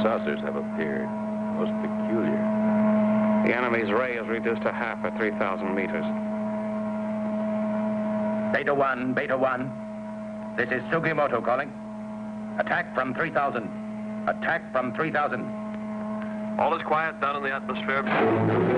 saucers have appeared. Most peculiar. The enemy's ray is reduced to half at 3,000 meters. Beta 1, Beta 1. This is Sugimoto calling. Attack from 3,000. Attack from 3,000. All is quiet down in the atmosphere.